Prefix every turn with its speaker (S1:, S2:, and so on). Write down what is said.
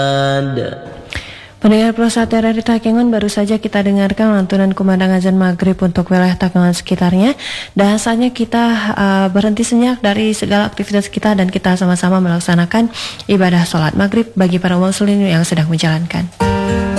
S1: Pendengar Prosatera dari Takengon, baru saja kita dengarkan lantunan kumandang azan maghrib untuk wilayah Takengon sekitarnya. Dan saatnya kita berhenti sejenak dari segala aktivitas kita dan kita sama-sama melaksanakan ibadah sholat maghrib bagi para muslim yang sedang menjalankan.